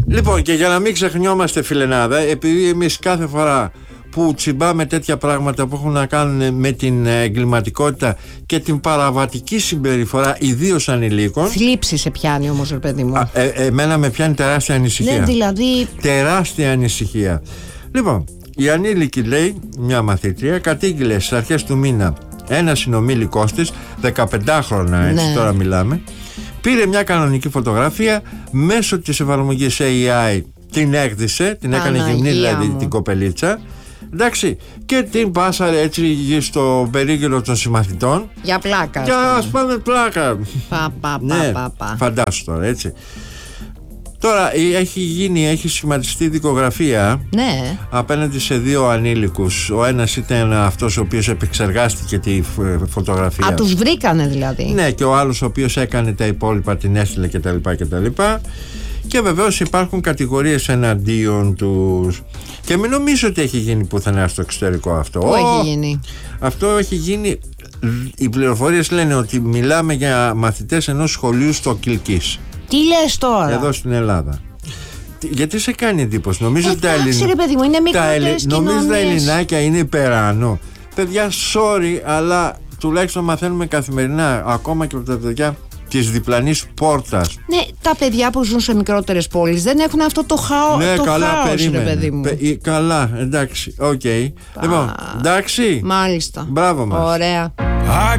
Λοιπόν, και για να μην ξεχνιόμαστε, φιλενάδα, επειδή εμείς κάθε φορά που τσιμπάμε τέτοια πράγματα που έχουν να κάνουν με την εγκληματικότητα και την παραβατική συμπεριφορά, ιδίως ανηλίκων. Θλίψη σε πιάνει όμως, ρε παιδί μου. Εμένα με πιάνει τεράστια ανησυχία. Ναι, δηλαδή. Τεράστια ανησυχία. Λοιπόν, η ανήλικη, λέει, μια μαθήτρια, κατήγγειλε στις αρχές του μήνα ένα συνομήλικος της, 15χρονα, έτσι, ναι, τώρα μιλάμε. Πήρε μια κανονική φωτογραφία μέσω της εφαρμογής AI, την έκδησε, την έκανε γυμνή δηλαδή την κοπελίτσα. Εντάξει, και την πάσαρε έτσι στο περίγυρο των συμμαθητών. Για πλάκα. Για ας πάμε πλάκα. Ναι, φαντάσου τώρα, έτσι. Τώρα έχει σχηματιστεί δικογραφία, ναι, απέναντι σε δύο ανήλικους. Ο ένας ήταν αυτός ο οποίος επεξεργάστηκε τη φωτογραφία. Α, τους βρήκανε δηλαδή. Ναι, και ο άλλος ο οποίος έκανε τα υπόλοιπα, την έστειλε κτλ. Και βεβαίως υπάρχουν κατηγορίες εναντίον τους. Και μην νομίζω ότι έχει γίνει πουθενά στο εξωτερικό αυτό. Πού έχει γίνει? Αυτό έχει γίνει. Οι πληροφορίες λένε ότι μιλάμε για μαθητές ενός σχολείου στο Κιλκής. Τι λες τώρα? Εδώ στην Ελλάδα. Γιατί σε κάνει εντύπωση? Νομίζω ότι τα ελληνάκια είναι υπεράνω. Παιδιά, sorry, αλλά τουλάχιστον μαθαίνουμε καθημερινά, ακόμα και από τα παιδιά της διπλανής πόρτας. Ναι, τα παιδιά που ζουν σε μικρότερες πόλεις δεν έχουν αυτό το χάος. Ναι, το καλά, χάος, περίμενε. ρε παιδί μου. Καλά, εντάξει, οκ. Λοιπόν, εντάξει. Μάλιστα. Μπράβο μας. Ωραία.